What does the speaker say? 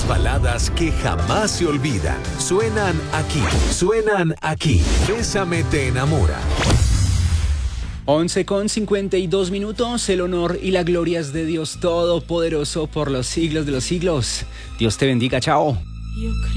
baladas que jamás se olvidan. Suenan aquí. Bésame te enamora. 11:52. El honor y la gloria es de Dios Todopoderoso por los siglos de los siglos. Dios te bendiga, chao.